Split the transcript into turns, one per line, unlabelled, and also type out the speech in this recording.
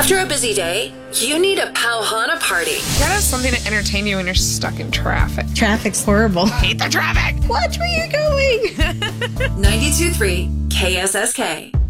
After a busy day, you need a Pauhana party.
You gotta have something to entertain you when you're stuck in traffic.
Traffic's horrible.
Hate the traffic.
Watch where you're going.
92.3 KSSK.